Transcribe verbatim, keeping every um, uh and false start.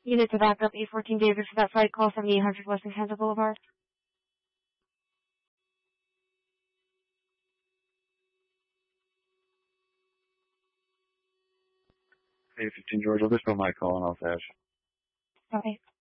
Unit to back up A fourteen David for that flight call seventy-eight hundred West Encanto Boulevard. A fifteen George, I'll just put my call and I'll flash. Okay.